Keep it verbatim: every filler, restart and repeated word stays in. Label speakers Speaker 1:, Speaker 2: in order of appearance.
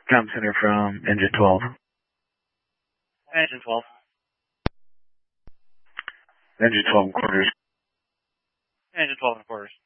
Speaker 1: Com Center from Engine twelve.
Speaker 2: Engine twelve.
Speaker 1: Engine twelve and quarters.
Speaker 2: Engine twelve and quarters.